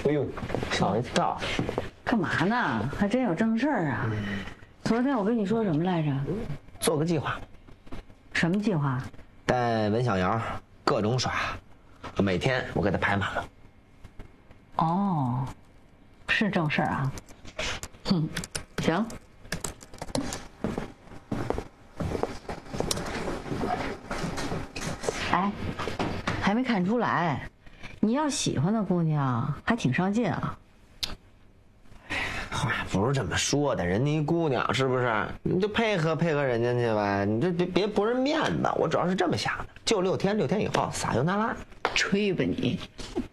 哎呦，吓我一跳！ 干嘛呢？还真有正事儿啊！昨天我跟你说什么来着？ 做个计划。 什么计划？ 带文小瑶各种耍，每天我给她排满了。 哦，是正事儿啊。哼，行。哎，还没看出来，你要喜欢的姑娘还挺上进啊。 话不是这么说的，人家一姑娘是不是？你就配合配合人家去吧，你这别驳人面子。我主要是这么想的，就6天，6天以后撒尤那拉。 吹吧你！